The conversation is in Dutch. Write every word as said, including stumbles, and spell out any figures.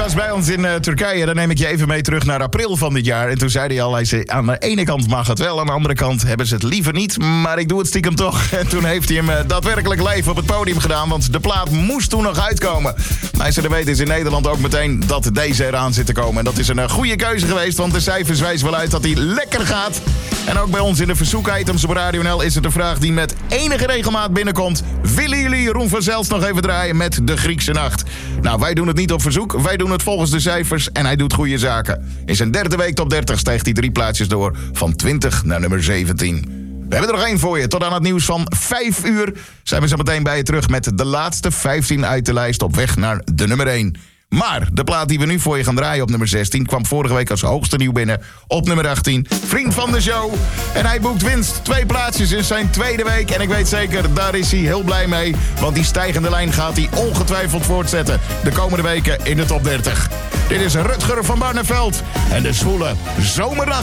was bij ons in uh, Turkije. Dan neem ik je even mee terug naar april van dit jaar. En toen zei hij al, hij zei, aan de ene kant mag het wel, aan de andere kant hebben ze het liever niet. Maar ik doe het stiekem toch. En toen heeft hij hem uh, daadwerkelijk live op het podium gedaan. Want de plaat moest toen nog uitkomen. Maar ze weten is in Nederland ook meteen dat deze eraan zit te komen. En dat is een uh, goede keuze geweest, want de cijfers wijzen wel uit dat hij lekker gaat. En ook bij ons in de verzoekitems op Radio N L is het een vraag die met enige regelmaat binnenkomt. Willen jullie Jeroen van Zelst nog even draaien met De Griekse Nacht? Nou, wij doen het niet op verzoek. Wij doen het volgens de cijfers en hij doet goede zaken. In zijn derde week top dertig stijgt hij drie plaatsjes door. Van twintig naar nummer zeventien. We hebben er nog één voor je. Tot aan het nieuws van vijf uur zijn we zo meteen bij je terug met de laatste vijftien uit de lijst op weg naar de nummer één. Maar de plaat die we nu voor je gaan draaien op nummer zestien... kwam vorige week als hoogste nieuw binnen op nummer achttien. Vriend van de show. En hij boekt winst. Twee plaatsjes in zijn tweede week. En ik weet zeker, daar is hij heel blij mee. Want die stijgende lijn gaat hij ongetwijfeld voortzetten. De komende weken in de top dertig. Dit is Rutger van Barneveld. En de zwoele zomerdag.